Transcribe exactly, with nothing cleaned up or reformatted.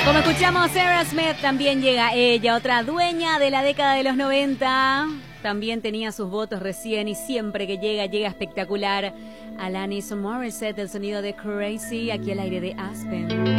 Como escuchamos, Sarah Smith, también llega ella, otra dueña de la década de los noventa. También tenía sus votos recién y siempre que llega, llega espectacular. Alanis Morissette, el sonido de Crazy, aquí al aire de Aspen.